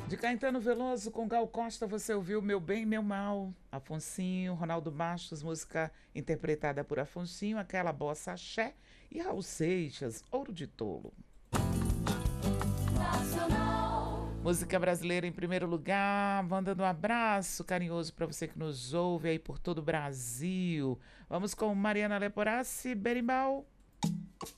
De Caetano Veloso com Gal Costa, você ouviu Meu Bem, Meu Mal, Afonsinho, Ronaldo Bastos, música interpretada por Afonsinho, aquela bossa axé, e Raul Seixas, Ouro de Tolo. Nacional. Música brasileira em primeiro lugar, mandando um abraço carinhoso para você que nos ouve aí por todo o Brasil. Vamos com Mariana Leporassi, Berimbau.